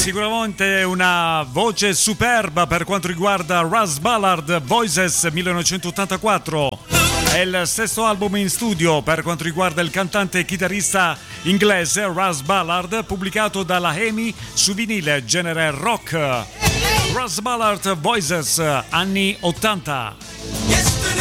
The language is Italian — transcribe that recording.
Sicuramente una voce superba per quanto riguarda Russ Ballard, Voices 1984. È il sesto album in studio per quanto riguarda il cantante e chitarrista inglese Russ Ballard, pubblicato dalla EMI su vinile genere rock. Russ Ballard, Voices, anni 80.